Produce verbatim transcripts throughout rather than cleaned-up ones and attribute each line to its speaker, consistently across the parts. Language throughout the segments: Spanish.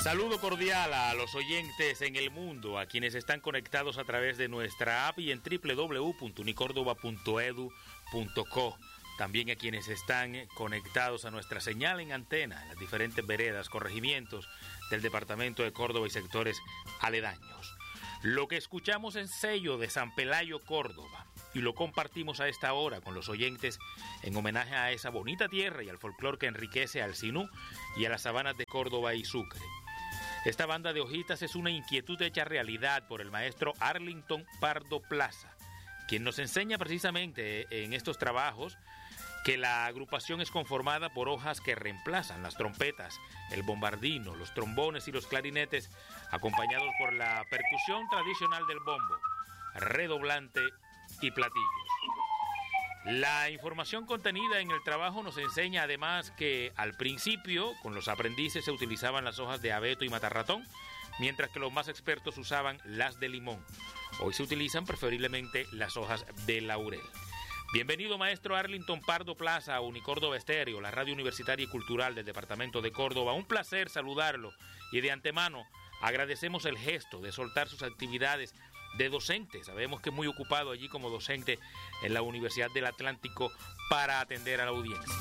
Speaker 1: Saludo cordial a los oyentes en el mundo, a quienes están conectados a través de nuestra app y en doble u doble u doble u punto unicordoba punto e d u punto co. También a quienes están conectados a nuestra señal en antena en las diferentes veredas, corregimientos del departamento de Córdoba y sectores aledaños. Lo que escuchamos en sello de San Pelayo, Córdoba, y lo compartimos a esta hora con los oyentes en homenaje a esa bonita tierra y al folclor que enriquece al Sinú y a las sabanas de Córdoba y Sucre. Esta banda de hojitas es una inquietud hecha realidad por el maestro Arlington Pardo Plaza, quien nos enseña precisamente en estos trabajos que la agrupación es conformada por hojas que reemplazan las trompetas, el bombardino, los trombones y los clarinetes, acompañados por la percusión tradicional del bombo, redoblante y platillos. La información contenida en el trabajo nos enseña además que al principio con los aprendices se utilizaban las hojas de abeto y matarratón, mientras que los más expertos usaban las de limón. Hoy se utilizan preferiblemente las hojas de laurel. Bienvenido, maestro Arlington Pardo Plaza, a Unicórdoba Estéreo, la radio universitaria y cultural del departamento de Córdoba. Un placer saludarlo y de antemano agradecemos el gesto de soltar sus actividades de docente. Sabemos que es muy ocupado allí como docente en la Universidad del Atlántico para atender a la audiencia.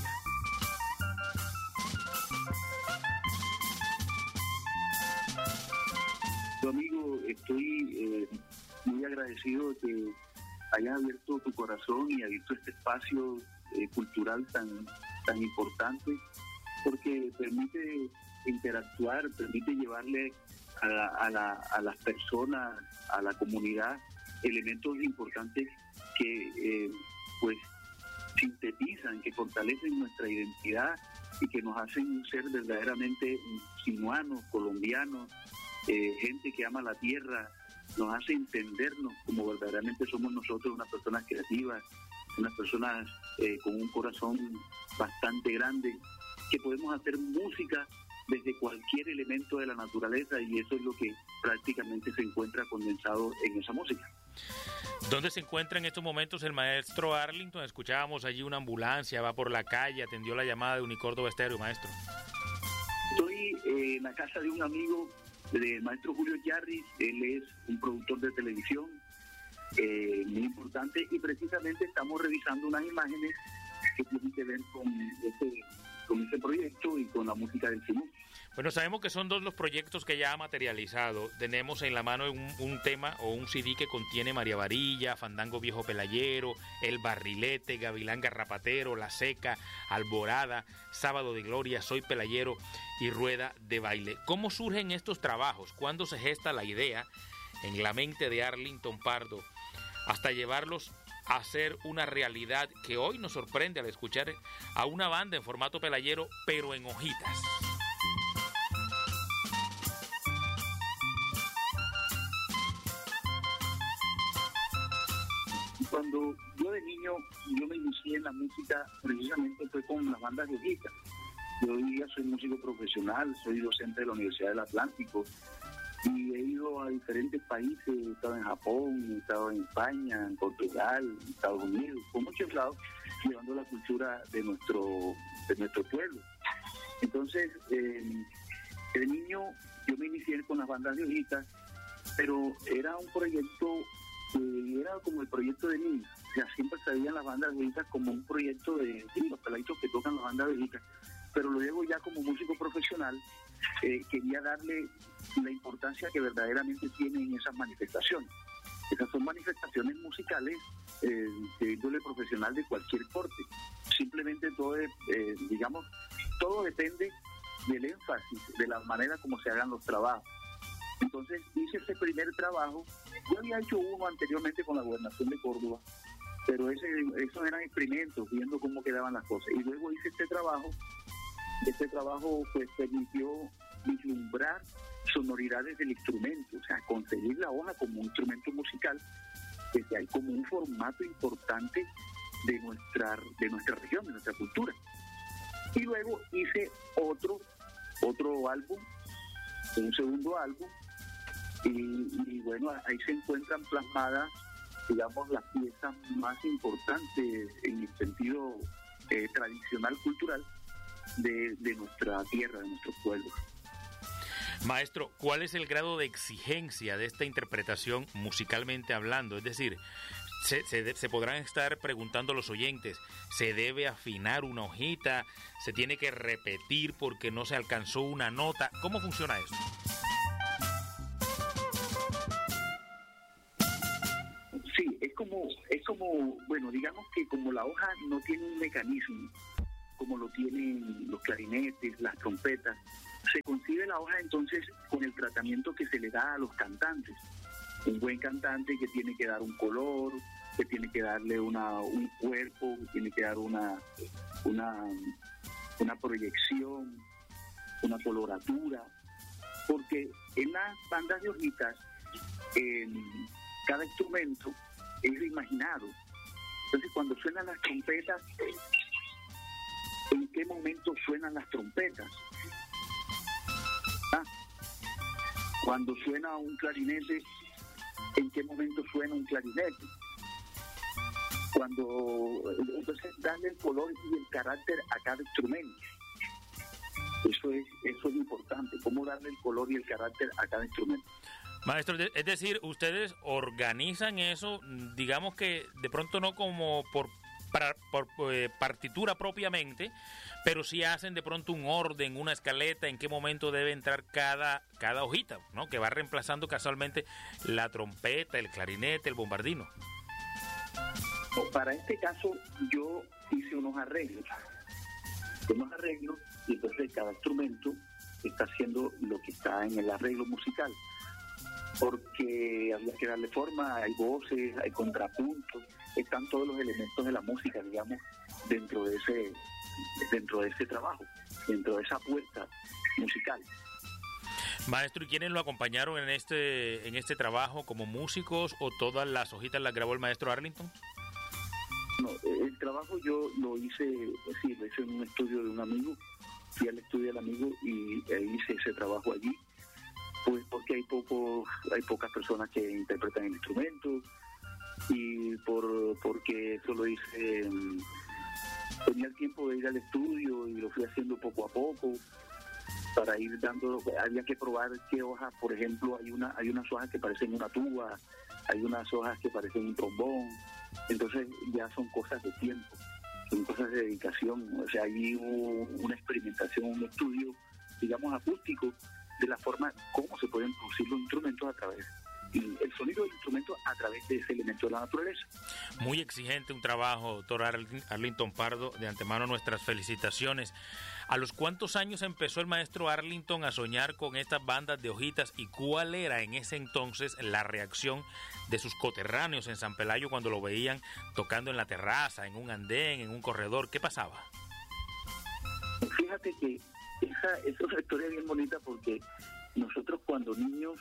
Speaker 2: Amigo, estoy eh, muy agradecido de que hayas abierto tu corazón y abierto este espacio eh, cultural tan, tan importante, porque permite interactuar, permite llevarle a, la, a, la, a las personas, a la comunidad, elementos importantes que eh, pues sintetizan, que fortalecen nuestra identidad y que nos hacen ser verdaderamente sinuanos, colombianos, eh, gente que ama la tierra, nos hace entendernos como verdaderamente somos nosotros, unas personas creativas, unas personas eh, con un corazón bastante grande, que podemos hacer música desde cualquier elemento de la naturaleza, y eso es lo que prácticamente se encuentra condensado en esa música.
Speaker 1: ¿Dónde se encuentra en estos momentos el maestro Arlington? Escuchábamos allí una ambulancia, va por la calle, atendió la llamada de Unicórdoba Estéreo, maestro.
Speaker 2: Estoy eh, en la casa de un amigo del maestro Julio Yarris. Él es un productor de televisión eh, muy importante, y precisamente estamos revisando unas imágenes que tienen que ver con este, con este proyecto y con la música del Sinú.
Speaker 1: Bueno, sabemos que son dos los proyectos que ya ha materializado. Tenemos en la mano un, un tema o un C D que contiene María Varilla, Fandango Viejo Pelayero, El Barrilete, Gavilán Garrapatero, La Seca, Alborada, Sábado de Gloria, Soy Pelayero y Rueda de Baile. ¿Cómo surgen estos trabajos? ¿Cuándo se gesta la idea en la mente de Arlington Pardo hasta llevarlos a ser una realidad que hoy nos sorprende al escuchar a una banda en formato pelayero pero en hojitas?
Speaker 2: Cuando yo de niño, yo me inicié en la música, precisamente fue con las bandas de hojitas. Yo hoy día soy músico profesional, soy docente de la Universidad del Atlántico, y he ido a diferentes países, he estado en Japón, he estado en España, en Portugal, en Estados Unidos, por muchos lados, llevando la cultura de nuestro, de nuestro pueblo. Entonces, eh, de niño yo me inicié con las bandas de hojitas, pero era un proyecto que era como el proyecto de niños. O sea, siempre se veían las bandas de hojitas como un proyecto de sí, los peladitos que tocan las bandas de hojitas, pero luego ya como músico profesional eh, quería darle la importancia que verdaderamente tienen esas manifestaciones. Esas son manifestaciones musicales eh, de índole profesional de cualquier corte. Simplemente todo, es, eh, digamos, todo depende del énfasis, de la manera como se hagan los trabajos. Entonces hice ese primer trabajo. Yo había hecho uno anteriormente con la Gobernación de Córdoba, pero ese, esos eran experimentos, viendo cómo quedaban las cosas. Y luego hice este trabajo. Este trabajo pues permitió vislumbrar sonoridades del instrumento, o sea, conseguir la hoja como un instrumento musical, que hay como un formato importante de nuestra, de nuestra región, de nuestra cultura. Y luego hice otro, otro álbum, un segundo álbum, y, y bueno, ahí se encuentran plasmadas, digamos, las piezas más importantes en el sentido eh, tradicional, cultural, de, de nuestra tierra, de nuestros pueblos.
Speaker 1: Maestro, ¿cuál es el grado de exigencia de esta interpretación musicalmente hablando? Es decir, se, se, se podrán estar preguntando los oyentes, ¿se debe afinar una hojita? ¿Se tiene que repetir porque no se alcanzó una nota? ¿Cómo funciona esto?
Speaker 2: Sí, es como, es como, bueno, digamos que como la hoja no tiene un mecanismo, como lo tienen los clarinetes, las trompetas, se concibe la hoja entonces con el tratamiento que se le da a los cantantes. Un buen cantante que tiene que dar un color, que tiene que darle una, un cuerpo, que tiene que dar una, una, una proyección, una coloratura, porque en las bandas de hojitas, eh, cada instrumento es imaginado. Entonces cuando suenan las trompetas, ¿en qué momento suenan las trompetas? ¿Ah? Cuando suena un clarinete, ¿en qué momento suena un clarinete? Cuando, entonces, darle el color y el carácter a cada instrumento. Eso es, eso es importante, cómo darle el color y el carácter a cada instrumento.
Speaker 1: Maestro, es decir, ustedes organizan eso, digamos que de pronto no como por, para, por eh, partitura propiamente, pero sí hacen de pronto un orden, una escaleta, en qué momento debe entrar cada, cada hojita, ¿no? Que va reemplazando casualmente la trompeta, el clarinete, el bombardino.
Speaker 2: Para este caso yo hice unos arreglos, unos arreglos y entonces cada instrumento está haciendo lo que está en el arreglo musical, porque había que darle forma, hay voces, hay contrapuntos, están todos los elementos de la música, digamos, dentro de ese dentro de ese trabajo, dentro de esa apuesta musical.
Speaker 1: Maestro, ¿y quiénes lo acompañaron en este en este trabajo como músicos o todas las hojitas las grabó el maestro Arlington?
Speaker 2: No, el trabajo yo lo hice, sí, lo hice en un estudio de un amigo, fui al estudio del amigo y hice ese trabajo allí, pues porque hay pocos, hay pocas personas que interpretan el instrumento y por porque eso lo hice, tenía el tiempo de ir al estudio y lo fui haciendo poco a poco para ir dando, había que probar qué hojas, por ejemplo, hay una hay unas hojas que parecen una tuba, hay unas hojas que parecen un trombón, entonces ya son cosas de tiempo, son cosas de dedicación, o sea, allí hubo una experimentación, un estudio, digamos, acústico, de la forma como se pueden producir los instrumentos a través, el sonido del instrumento a través de ese elemento de la naturaleza.
Speaker 1: Muy exigente un trabajo, doctor Arlington Pardo, de antemano nuestras felicitaciones. ¿A los cuántos años empezó el maestro Arlington a soñar con estas bandas de hojitas y cuál era en ese entonces la reacción de sus coterráneos en San Pelayo cuando lo veían tocando en la terraza, en un andén, en un corredor? ¿Qué pasaba?
Speaker 2: Fíjate que esa, esa es una historia bien bonita porque nosotros cuando niños,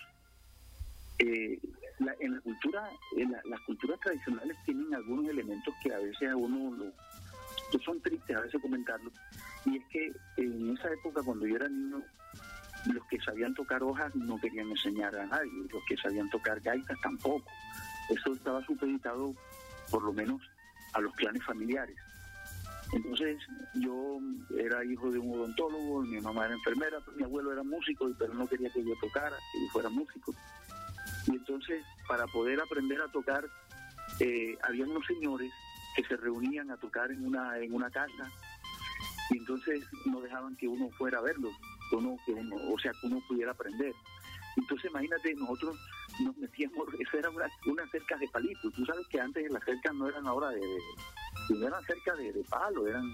Speaker 2: eh, la, en la cultura, en la, las culturas tradicionales tienen algunos elementos que a veces a uno lo, que son tristes a veces comentarlo, y es que en esa época cuando yo era niño, los que sabían tocar hojas no querían enseñar a nadie, los que sabían tocar gaitas tampoco. Eso estaba supeditado por lo menos a los clanes familiares. Entonces yo era hijo de un odontólogo, mi mamá era enfermera, pero mi abuelo era músico, pero no quería que yo tocara, que yo fuera músico. Y entonces para poder aprender a tocar, eh, había unos señores que se reunían a tocar en una en una casa y entonces no dejaban que uno fuera a verlos, que uno, que uno, o sea, que uno pudiera aprender. Entonces imagínate, nosotros nos metíamos, eso era una, unas cercas de palitos, tú sabes que antes las cercas no eran ahora de, de no eran cercas de, de palo, eran,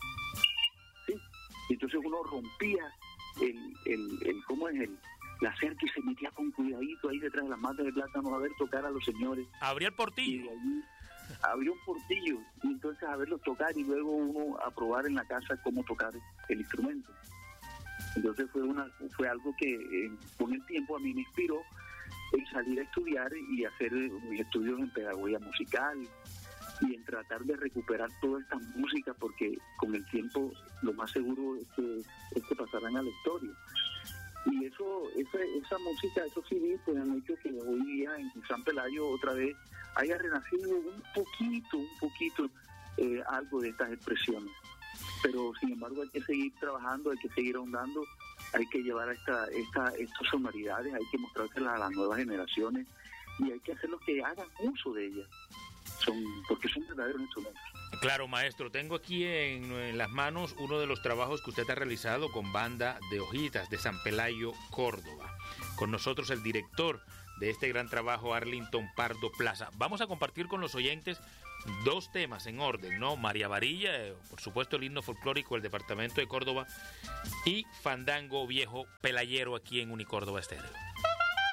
Speaker 2: sí, y entonces uno rompía el, el, el ¿cómo es? el la cerca y se metía con cuidadito ahí detrás de las matas de plátano a ver tocar a los señores.
Speaker 1: Abría el portillo.
Speaker 2: Y de allí abrió un portillo y entonces a verlos tocar y luego uno a probar en la casa cómo tocar el instrumento. Entonces fue una fue algo que eh, con el tiempo a mí me inspiró en salir a estudiar y hacer mis estudios en pedagogía musical y en tratar de recuperar toda esta música, porque con el tiempo lo más seguro es que, es que pasarán a la historia. Y eso, esa, esa música, esos C D, pues han hecho que hoy día en San Pelayo otra vez haya renacido un poquito, un poquito eh, algo de estas expresiones. Pero sin embargo hay que seguir trabajando, hay que seguir ahondando hay que llevar esta, esta, estas sonoridades, hay que mostrárselas a las nuevas generaciones y hay que hacerlos que hagan uso de ellas, son, porque son verdaderos instrumentos.
Speaker 1: Claro, maestro, tengo aquí en, en las manos uno de los trabajos que usted ha realizado con Banda de Hojitas de San Pelayo, Córdoba. Con nosotros el director de este gran trabajo, Arlington Pardo Plaza. Vamos a compartir con los oyentes dos temas en orden, ¿no? María Varilla, eh, por supuesto el himno folclórico del departamento de Córdoba, y Fandango Viejo Pelayero aquí en Unicórdoba Estéreo.